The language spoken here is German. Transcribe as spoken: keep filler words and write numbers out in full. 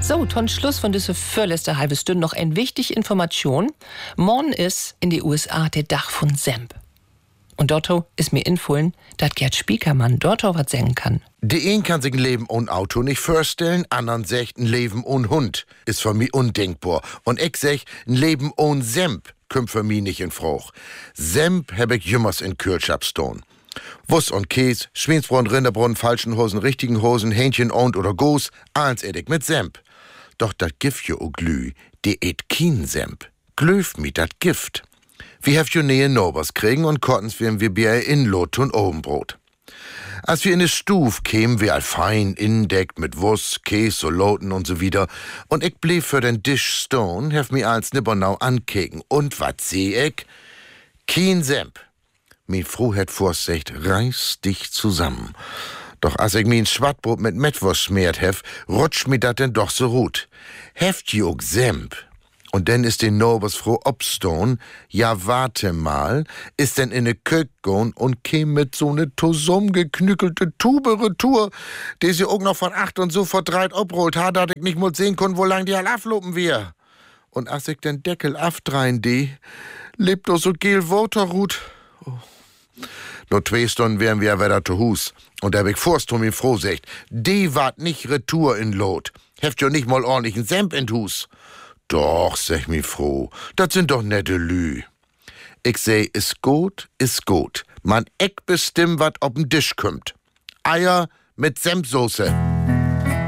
So, ton Schluss von dieser vorletzten halbe Stunde noch eine wichtige Information. Morgen ist in die U S A der Dach von Semp. Und dort ist mir infohlen, dass Gerd Spiekermann dort was singen kann. Die ein kann sich ein Leben ohne Auto nicht vorstellen, anderen sagt ein Leben ohne Hund. Ist für mich undenkbar. Und ich sag, ein Leben ohne Semp kommt für mich nicht in Frage. Semp hab ich jümmers in Kühlschap stehen. Wuss und Käse, Schweinsbraten, Rinderbraten, falschen Hosen, richtigen Hosen, Hähnchen und oder Goos, alles ed ich mit Semp. Doch dat Gift jo o Glü, die ed kien Semp. Glöf mi dat Gift. Wir hef jo nähe Nobers kriegen und kottens werden wir Bier in Lot und Obenbrot. Als wir in de Stuf kämen, wir all fein indeckt mit Wuss, Käse, so Loten und so wieder. Und ich blieb für den Tisch stone, hef mi als nibbernau ankeken. Und wat seh ich? Kien Semp. Mi Frau het vorsicht, reiß dich zusammen. Doch als ich min Schwattbrot mit Mettwurst schmiert hef, rutscht mi dat denn doch so gut. Heft je ook Semp. Und denn ist den Nobers Frau obstone, ja warte mal, ist denn in ne Kök gon und käm mit so ne zusammengeknückelte Tube retour, die sie auch noch von acht und so verdreit obrollt hat, dat ich nicht mal sehen kon, wo lang die all aflopen wir. Und als ich den Deckel aftrein die, lebt doch so gel Waterrut. Oh. Nur zwei Stunden wären wir wieder zu Hus. Und da hab ich vorst um ihn froh secht, die wart nicht retour in Lot. Heft jo nicht mal ordentlichen Semp in Hus. Doch, sag mi froh, dat sind doch nette Lü. Ich seh, is gut, is gut. Man eck bestimmt wat ob'n Tisch kümmt. Eier mit Sempsoße.